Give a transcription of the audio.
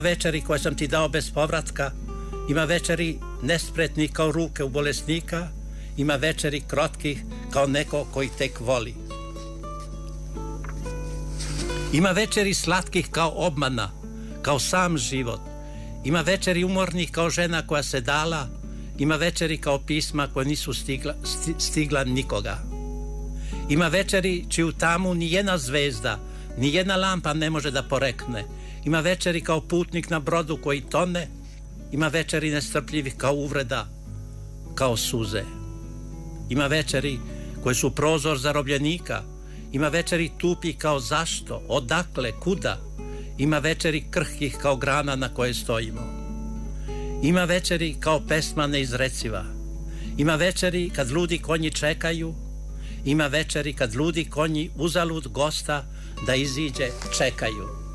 večeri koje sam ti dao bez povratka, ima večeri nespretnih kao ruke u bolesnika, ima večeri krotkih kao neko koji tek voli. Ima večeri slatkih kao obmana, kao sam život. Ima večeri umornih kao žena koja se dala, ima večeri kao pisma koja nisu stigla nikoga. Ima večeri čiju tamu ni jedna zvezda, ni jedna lampa ne može da porekne. Ima večeri kao putnik na brodu koji tone, ima večeri nestrpljivih kao uvreda, kao suze. Ima večeri koje su prozor zarobljenika, ima večeri tupi kao zašto, odakle, kuda, ima večeri krhkih kao grana na koje stojimo. Ima večeri kao pesma neizreciva, ima večeri kad ludi konji čekaju, ima večeri kad ludi konji uzalud gosta da iziđe čekaju.